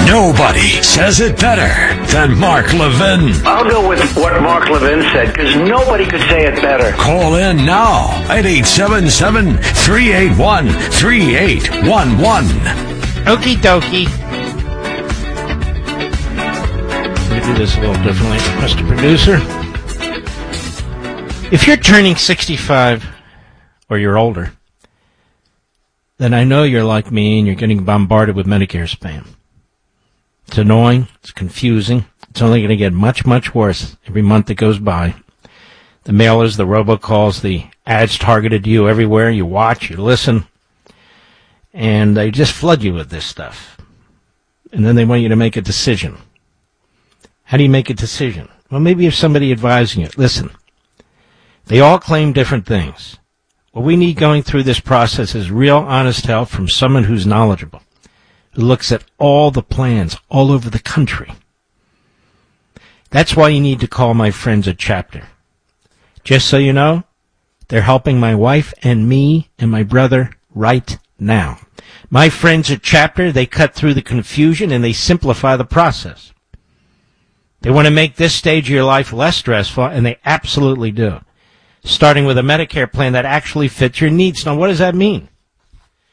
Nobody says it better than Mark Levin. I'll go with what Mark Levin said, because nobody could say it better. Call in now at 877-381-3811. Okie dokie. Let me do this a little differently, Mr. Producer. If you're turning 65 or you're older, then I know you're like me and you're getting bombarded with Medicare spam. It's annoying. It's confusing. It's only going to get much, much worse every month that goes by. The mailers, the robocalls, the ads targeted you everywhere. You watch, you listen, and they just flood you with this stuff. And then they want you to make a decision. How do you make a decision? Well, maybe if somebody advising you. Listen, they all claim different things. What we need going through this process is real, honest help from someone who's knowledgeable, who looks at all the plans all over the country. That's why you need to call my friends at Chapter. Just so you know, they're helping my wife and me and my brother right now. My friends at Chapter, they cut through the confusion and they simplify the process. They want to make this stage of your life less stressful, and they absolutely do. Starting with a Medicare plan that actually fits your needs. Now, what does that mean?